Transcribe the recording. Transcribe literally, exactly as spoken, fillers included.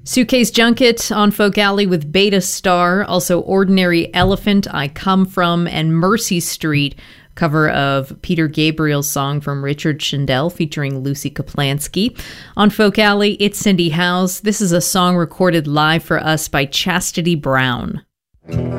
Suitcase Junket on Folk Alley with Beta Star. Also Ordinary Elephant, I Come From, and Mercy Street, cover of Peter Gabriel's song from Richard Shendell featuring Lucy Kaplansky. On Folk Alley, it's Cindy Howes. This is a song recorded live for us by Chastity Brown.